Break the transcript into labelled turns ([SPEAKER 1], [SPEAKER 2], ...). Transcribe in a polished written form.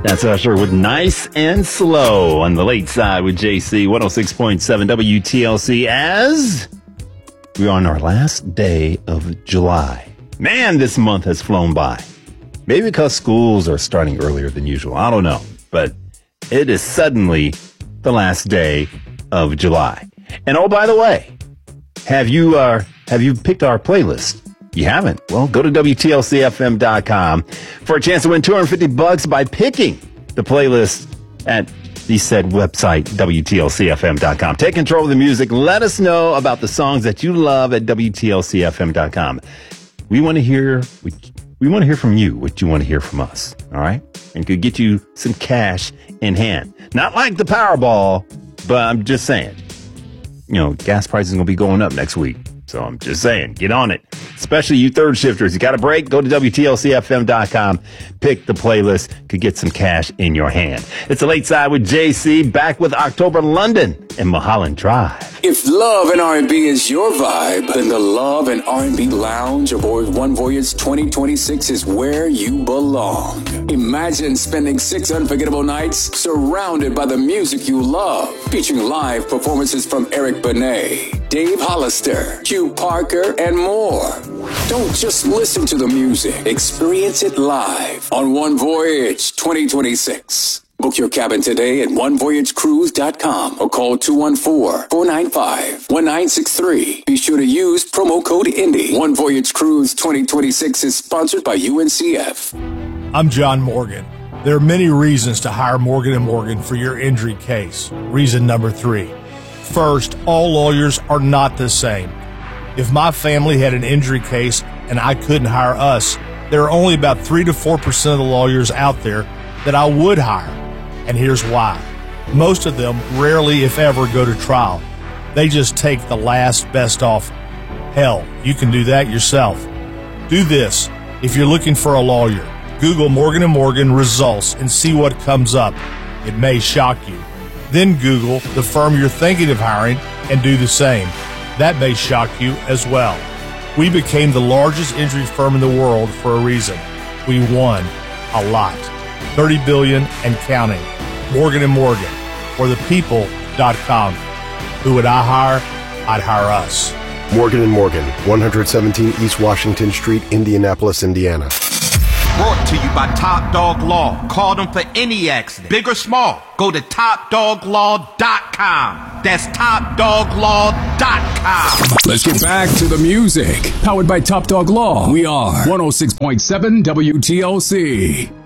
[SPEAKER 1] That's Usher with Nice and Slow on the late side with JC, 106.7 WTLC, as we are on our last day of July. Man, this month has flown by. Maybe because schools are starting earlier than usual. I don't know. But it is suddenly the last day of July. And oh, by the way, have you picked our playlist? You haven't? Well, go to WTLCFM.com for a chance to win $250 by picking the playlist at the said website, WTLCFM.com. Take control of the music. Let us know about the songs that you love at WTLCFM.com. We want to hear from you what you want to hear from us. All right? And could get you some cash in hand. Not like the Powerball, but I'm just saying, gas prices are going to be going up next week. So I'm just saying, get on it. Especially you third shifters. You got a break? Go to WTLCFM.com. Pick the playlist. Could get some cash in your hand. It's the late side with JC. Back with October London and Mulholland Drive.
[SPEAKER 2] If love and R&B is your vibe, then the Love and R&B Lounge aboard One Voyage 2026 is where you belong. Imagine spending 6 unforgettable nights surrounded by the music you love, featuring live performances from Eric Benet, Dave Hollister, Hugh Parker, and more. Don't just listen to the music. Experience it live on One Voyage 2026. Book your cabin today at onevoyagecruise.com or call 214-495-1963. Be sure to use promo code INDY. One Voyage Cruise 2026 is sponsored by UNCF.
[SPEAKER 3] I'm John Morgan. There are many reasons to hire Morgan & Morgan for your injury case. Reason number 3. First, all lawyers are not the same. If my family had an injury case and I couldn't hire us, there are only about 3 to 4% of the lawyers out there that I would hire. And here's why. Most of them rarely, if ever, go to trial. They just take the last best offer. Hell, you can do that yourself. Do this. If you're looking for a lawyer, Google Morgan & Morgan results and see what comes up. It may shock you. Then Google the firm you're thinking of hiring and do the same. That may shock you as well. We became the largest injury firm in the world for a reason. We won a lot. $30 billion and counting. Morgan & Morgan, or thepeople.com. Who would I hire? I'd hire us.
[SPEAKER 4] Morgan & Morgan, 117 East Washington Street, Indianapolis, Indiana.
[SPEAKER 5] Brought to you by Top Dog Law. Call them for any accident, big or small. Go to TopDogLaw.com. That's TopDogLaw.com.
[SPEAKER 6] Let's get back to the music. Powered by Top Dog Law. We are 106.7 WTLC.